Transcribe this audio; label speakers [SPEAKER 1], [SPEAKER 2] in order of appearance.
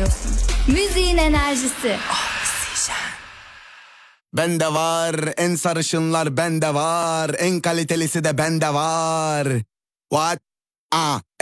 [SPEAKER 1] dinliyorsun. Müziğin enerjisi.
[SPEAKER 2] Bende var en sarışınlar, bende var en kalitelisi de bende var. What?